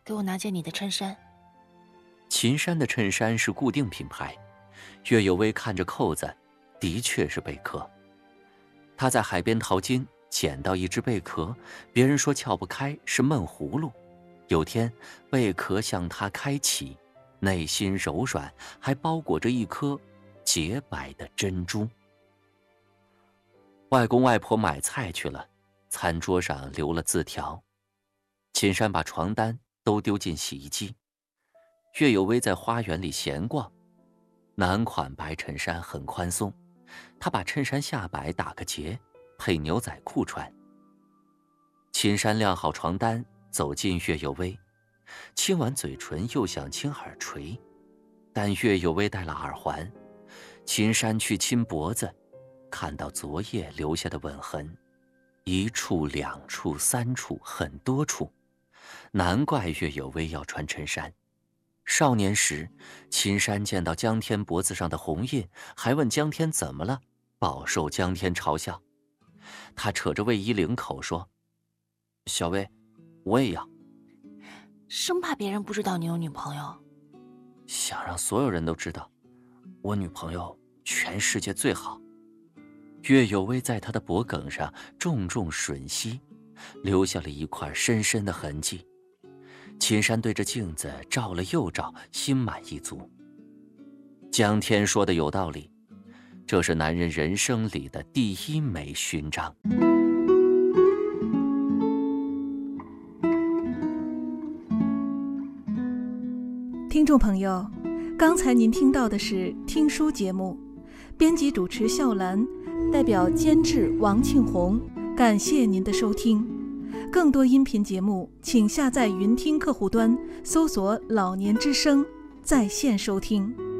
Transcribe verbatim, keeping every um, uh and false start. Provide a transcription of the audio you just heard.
给我拿件你的衬衫。 秦山的衬衫是固定品牌，岳有薇看着扣子，的确是贝壳。他在海边淘金，捡到一只贝壳，别人说撬不开，是闷葫芦。有天，贝壳向他开启，内心柔软，还包裹着一颗洁白的珍珠。外公外婆买菜去了，餐桌上留了字条。秦山把床单都丢进洗衣机。岳有薇在花园里闲逛，男款白衬衫很宽松，他把衬衫下摆打个结，配牛仔裤穿。秦山晾好床单，走进岳有薇，亲完嘴唇又想亲耳垂，但岳有薇戴了耳环。秦山去亲脖子，看到昨夜留下的吻痕，一处、两处、三处，很多处。难怪岳有薇要穿衬衫。少年时，秦山见到江天脖子上的红印，还问江天怎么了，饱受江天嘲笑。他扯着卫衣领口说：“小薇，我也要。” 生怕别人不知道你有女朋友。 想让所有人都知道，我女朋友全世界最好。岳有薇在他的脖颈上重重吮吸，留下了一块深深的痕迹。秦山对着镜子照了又照，心满意足。江天说的有道理，这是男人人生里的第一枚勋章。 听众朋友，刚才您听到的是听书节目，编辑主持笑兰，代表监制王庆红，感谢您的收听。更多音频节目，请下载云听客户端，搜索"老年之声"在线收听。